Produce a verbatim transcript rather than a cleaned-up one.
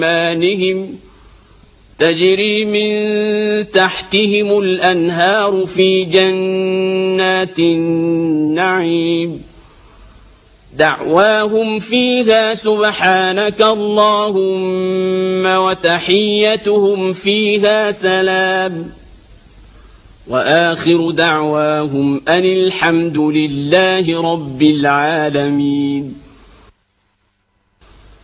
أيمانهم تجري من تحتهم الأنهار في جنات النعيم دعواهم فيها سبحانك اللهم وتحيتهم فيها سلام وآخر دعواهم أن الحمد لله رب العالمين.